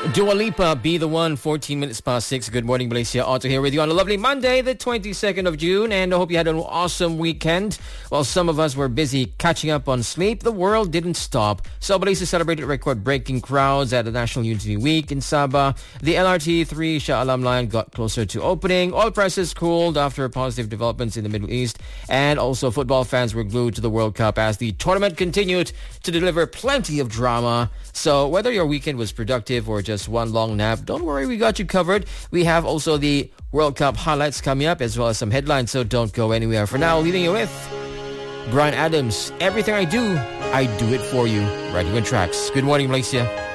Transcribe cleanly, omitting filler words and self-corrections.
Dua Lipa, Be The One, 14 minutes past 6. Good morning, Malaysia. Otto here with you on a lovely Monday, the 22nd of June, and I hope you had an awesome weekend. While some of us were busy catching up on sleep, the world didn't stop. So Malaysia celebrated record-breaking crowds at the National Unity Week in Sabah. The LRT3 Shah Alam line got closer to opening. Oil prices cooled after positive developments in the Middle East. And also football fans were glued to the World Cup as the tournament continued to deliver plenty of drama. So whether your weekend was productive or just one long nap, don't worry, we got you covered. We have also the World Cup highlights coming up as well as some headlines, so don't go anywhere. For now, leaving you with Bryan Adams, Everything I Do it for you. Right here in Tracks. Good morning, Malaysia.